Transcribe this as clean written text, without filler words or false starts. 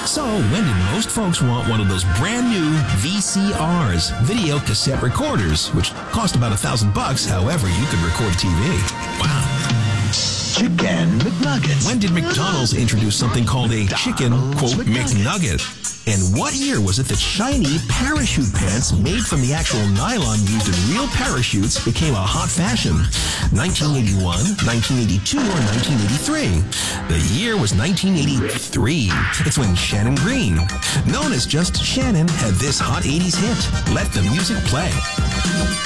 So, when did most folks want one of those brand new VCRs, video cassette recorders, which cost about $1,000, however you could record TV? Wow. Chicken McNuggets. When did McDonald's introduce something called a chicken, quote, McNugget? And what year was it that shiny parachute pants made from the actual nylon used in real parachutes became a hot fashion? 1981, 1982, or 1983? The year was 1983. It's when Shannon Green, known as just Shannon, had this hot 80s hit, Let the Music Play.